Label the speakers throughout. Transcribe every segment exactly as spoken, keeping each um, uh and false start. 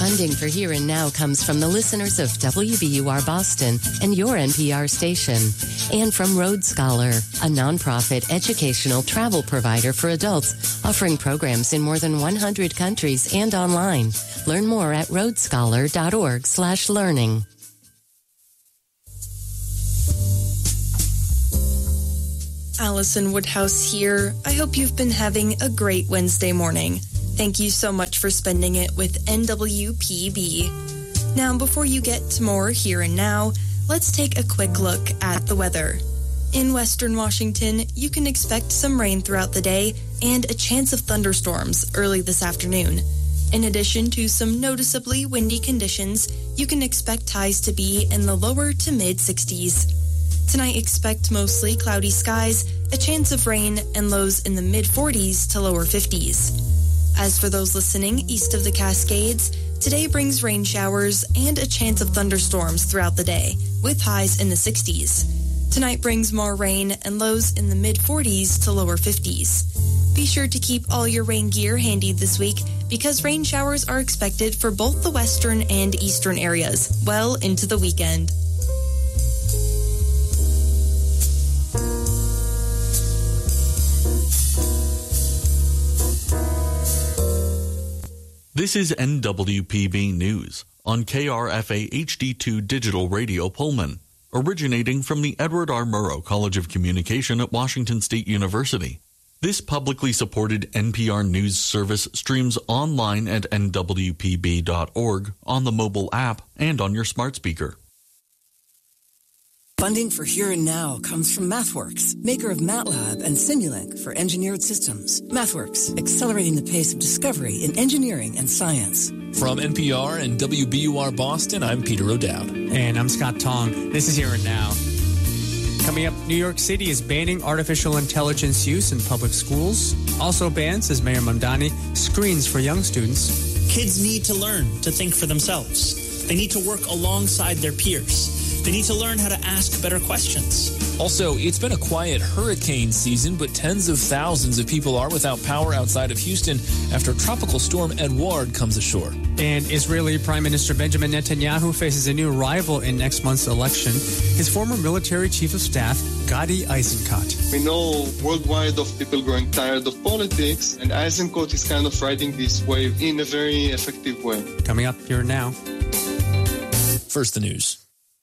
Speaker 1: Funding for Here and Now comes from the listeners of W B U R Boston and your N P R station, and from Road Scholar, a nonprofit educational travel provider for adults offering programs in more than one hundred countries and online. Learn more at roadscholar.org slash learning.
Speaker 2: Allison Woodhouse here. I hope you've been having a great Wednesday morning. Thank you so much for spending it with N W P B. Now, before you get to more Here and Now, let's take a quick look at the weather. In Western Washington, you can expect some rain throughout the day and a chance of thunderstorms early this afternoon. In addition to some noticeably windy conditions, you can expect highs to be in the lower to mid sixties. Tonight, expect mostly cloudy skies, a chance of rain, and lows in the mid forties to lower fifties. As for those listening east of the Cascades, today brings rain showers and a chance of thunderstorms throughout the day, with highs in the sixties. Tonight brings more rain and lows in the mid forties to lower fifties. Be sure to keep all your rain gear handy this week because rain showers are expected for both the western and eastern areas well into the weekend.
Speaker 3: This is N W P B News on K R F A H D two Digital Radio Pullman, originating from the Edward R. Murrow College of Communication at Washington State University. This publicly supported N P R News service streams online at N W P B dot org, on the mobile app, and on your smart speaker.
Speaker 4: Funding for Here and Now comes from MathWorks, maker of MATLAB and Simulink for engineered systems. MathWorks, accelerating the pace of discovery in engineering and science.
Speaker 5: From N P R and W B U R Boston, I'm Peter O'Dowd.
Speaker 6: And I'm Scott Tong. This is Here and Now. Coming up, New York City is banning artificial intelligence use in public schools. Also bans, says Mayor Mamdani, screens for young students.
Speaker 7: Kids need to learn to think for themselves. They need to work alongside their peers. They need to learn how to ask better questions.
Speaker 5: Also, it's been a quiet hurricane season, but tens of thousands of people are without power outside of Houston after Tropical Storm Edouard comes ashore.
Speaker 6: And Israeli Prime Minister Benjamin Netanyahu faces a new rival in next month's election, his former military chief of staff, Gadi Eisenkot.
Speaker 8: We know worldwide of people growing tired of politics, and Eisenkot is kind of riding this wave in a very effective way.
Speaker 6: Coming up here now.
Speaker 5: First, the news.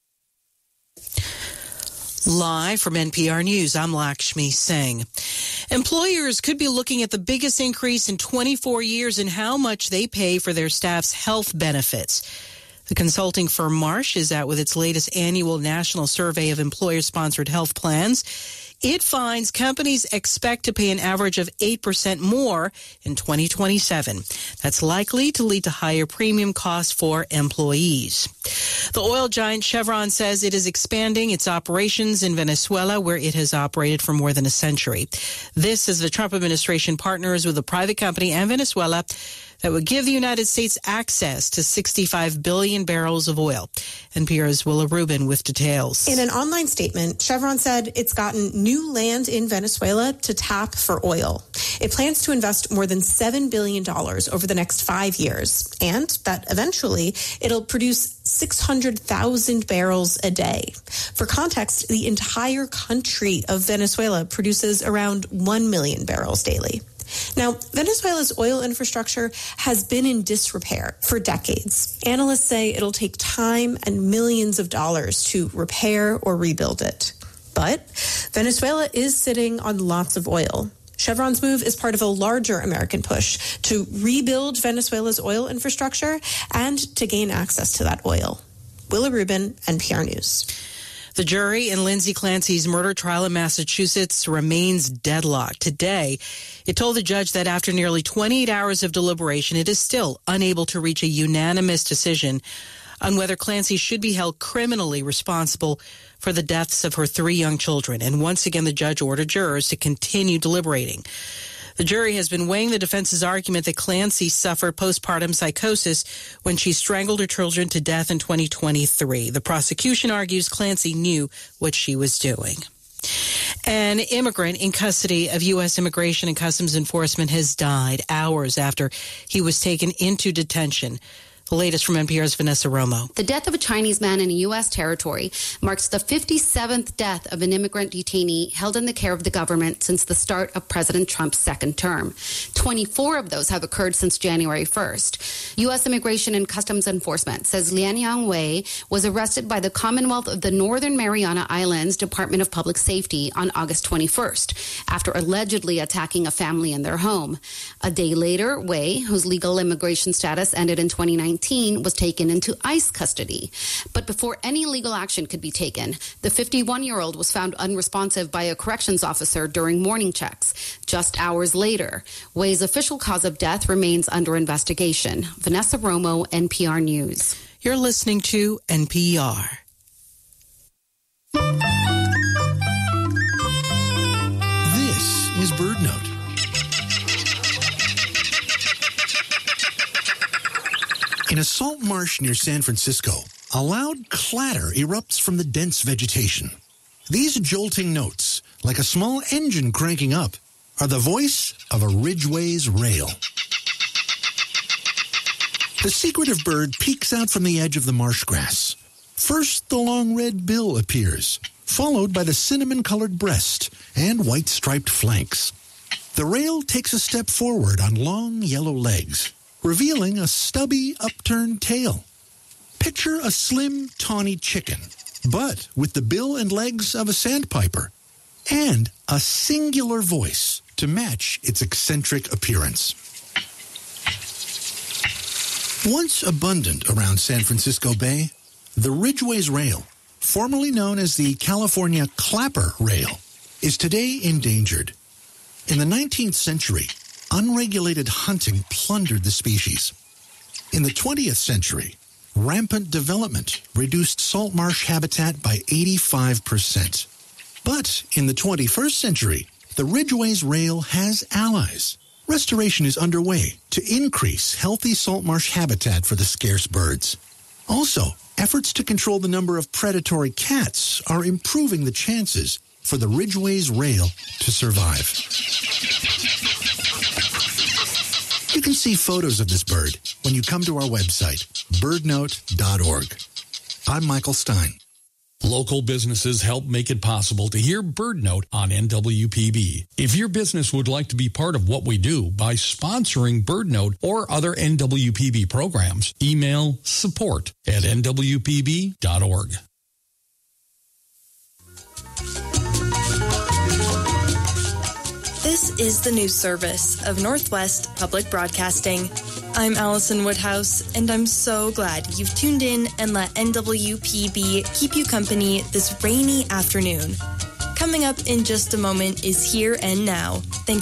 Speaker 9: Live from N P R News, I'm Lakshmi Singh. Employers could be looking at the biggest increase in twenty-four years in how much they pay for their staff's health benefits. The consulting firm Marsh is out with its latest annual national survey of employer-sponsored health plans. It finds companies expect to pay an average of eight percent more in twenty twenty-seven. That's likely to lead to higher premium costs for employees. The oil giant Chevron says it is expanding its operations in Venezuela, where it has operated for more than a century. This as the Trump administration partners with a private company and Venezuela that would give the United States access to sixty-five billion barrels of oil. N P R's Willa Rubin with details.
Speaker 10: In an online statement, Chevron said it's gotten new land in Venezuela to tap for oil. It plans to invest more than seven billion dollars over the next five years, and that eventually it'll produce six hundred thousand barrels a day. For context, the entire country of Venezuela produces around one million barrels daily. Now, Venezuela's oil infrastructure has been in disrepair for decades. Analysts say it'll take time and millions of dollars to repair or rebuild it. But Venezuela is sitting on lots of oil. Chevron's move is part of a larger American push to rebuild Venezuela's oil infrastructure and to gain access to that oil. Willa Rubin, N P R News.
Speaker 9: The jury in Lindsay Clancy's murder trial in Massachusetts remains deadlocked. Today, it told the judge that after nearly twenty-eight hours of deliberation, it is still unable to reach a unanimous decision on whether Clancy should be held criminally responsible for the deaths of her three young children. And once again, the judge ordered jurors to continue deliberating. The jury has been weighing the defense's argument that Clancy suffered postpartum psychosis when she strangled her children to death in twenty twenty-three. The prosecution argues Clancy knew what she was doing. An immigrant in custody of U S Immigration and Customs Enforcement has died hours after he was taken into detention. The latest from N P R's Vanessa Romo.
Speaker 11: The death of a Chinese man in U S territory marks the fifty-seventh death of an immigrant detainee held in the care of the government since the start of President Trump's second term. twenty-four of those have occurred since January first. U S Immigration and Customs Enforcement says Lian Yang Wei was arrested by the Commonwealth of the Northern Mariana Islands Department of Public Safety on August twenty-first after allegedly attacking a family in their home. A day later, Wei, whose legal immigration status ended in twenty nineteen, was taken into ICE custody. But before any legal action could be taken, the fifty-one-year-old was found unresponsive by a corrections officer during morning checks. Just hours later, Wei's official cause of death remains under investigation. Vanessa Romo, N P R News.
Speaker 9: You're listening to N P R.
Speaker 12: This is BirdNote. In a salt marsh near San Francisco, a loud clatter erupts from the dense vegetation. These jolting notes, like a small engine cranking up, are the voice of a Ridgway's rail. The secretive bird peeks out from the edge of the marsh grass. First, the long red bill appears, followed by the cinnamon-colored breast and white-striped flanks. The rail takes a step forward on long yellow legs, revealing a stubby, upturned tail. Picture a slim, tawny chicken, but with the bill and legs of a sandpiper, and a singular voice to match its eccentric appearance. Once abundant around San Francisco Bay, the Ridgway's rail, formerly known as the California clapper rail, is today endangered. In the nineteenth century, unregulated hunting plundered the species. In the twentieth century, rampant development reduced salt marsh habitat by eighty-five percent. But in the twenty-first century, the Ridgway's rail has allies. Restoration is underway to increase healthy salt marsh habitat for the scarce birds. Also, efforts to control the number of predatory cats are improving the chances for the Ridgway's rail to survive. You can see photos of this bird when you come to our website, bird note dot org. I'm Michael Stein.
Speaker 13: Local businesses help make it possible to hear BirdNote on N W P B. If your business would like to be part of what we do by sponsoring BirdNote or other N W P B programs, email support at N W P B dot org.
Speaker 2: This is the news service of Northwest Public Broadcasting. I'm Allison Woodhouse, and I'm so glad you've tuned in and let N W P B keep you company this rainy afternoon. Coming up in just a moment is Here and Now. Thanks